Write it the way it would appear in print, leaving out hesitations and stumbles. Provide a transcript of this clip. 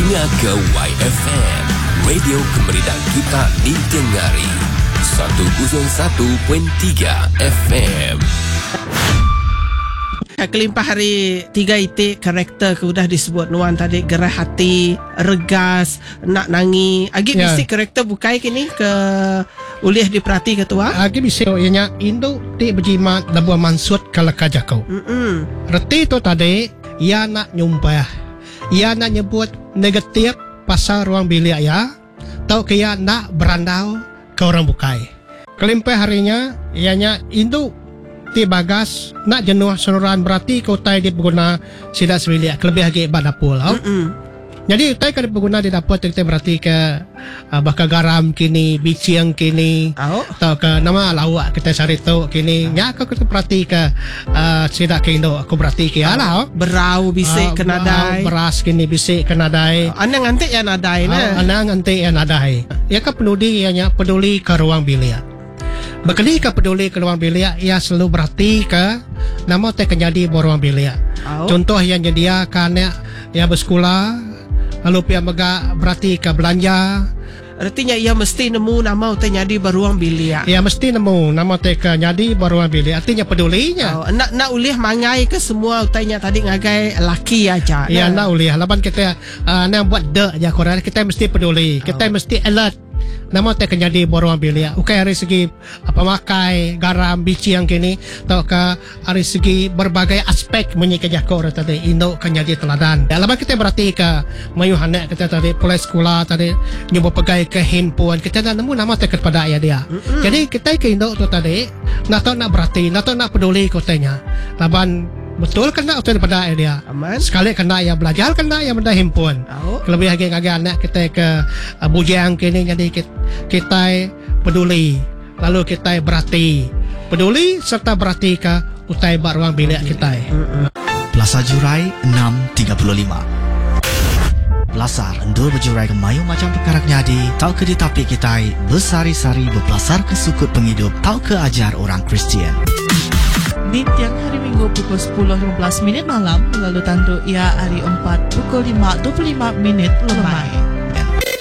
Dengar ke YFM, radio kemerdekaan kita didengari. 101.3 FM. Kelimpah hari 3 itik karakter ke udah disebut Nuan tadi, gerah hati, regas, nak nangi. Agi mesti karakter bukai kini ke ulih diperhati ketua. Agi bisa ianya Indo ti berjimat labuan mansut kalau kajakau. Reti tu tadi ia nak nyumpah. Ia nak nyebut negatif pasal ruang bilik ya. Tau ke ia nak berandau ke orang bukai. Kelimpah harinya ianya Indo ti bagas nak jenuh seluruhan berarti kau tai dia berguna sidak sebilik lebih lagi ibat dapur. Jadi tai kalau berguna di dapur kita berarti ke bakal garam kini, bicing kini, atau ke nama lawak kita cari tahu kini. Ya aku perhati ke sidak ke Indo aku berarti ke ala berau bisik ke nadai, beras kini bisik ke nadai. Anang antik ya nadai na. Anang antik ya nadai. Ya ke peduli ke ruang bilik. Bekali ke peduli ke ruang bilik, ia selalu berhati ke nama teh kejadi ruang bilik. Contoh yang jadi kan ya bersekolah, lalu pihak mega berhati ke belanja. Artinya ia mesti nemu nama teh jadi ruang bilik. Ya mesti nemu nama teh ke jadi ruang bilik. Artinya pedulinya. Nak ulih mangai ke semua utainya tadi ngagai laki aja. Ya nak ulih. Laban kita nak buat dek aja korang. Kita mesti peduli. Kita mesti alert. Nama teh jadi ruang bilik. Ukai dari segi pemakai garam biji yang kini, atau ke dari segi berbagai aspek menyikajak orang tadi Indo kan jadi teladan. Laban kita berarti ke mayuhan kita tadi pulai sekolah tadi nyoba pegai ke handphone kita dah nemu nama teh kepada ayah dia. Jadi kita ke Indo tu tadi nak tahu nak berarti, nak tahu nak peduli kotanya. Laban betul kena utang pada dia. Aman. Sekali kena ya belajar, kena ya benda handphone. Lebih lagi anak kita ke bujang kini jadi kita peduli. Lalu kita berarti peduli serta berarti ke utai bar ruang bilik kita. Plaza Jurai 6.35. Belasar endul berjurai ke mayu macam perkara nyadi. Tau ke di tapi kita bersari-sari berpelasar ke sukut penghidup. Tau ke ajar orang Kristian. Di tiang hari Minggu pukul 10.15 malam, lalu tandu ia hari 4 pukul 5.25 lemai.